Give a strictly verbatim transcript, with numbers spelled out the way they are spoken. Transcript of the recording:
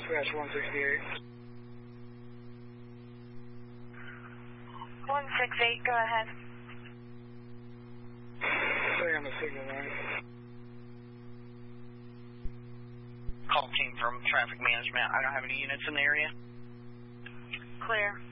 Dispatch one sixty-eight. one sixty-eight, go ahead. Stay on the signal line. Call team from traffic management. I don't have any units in the area. Clear.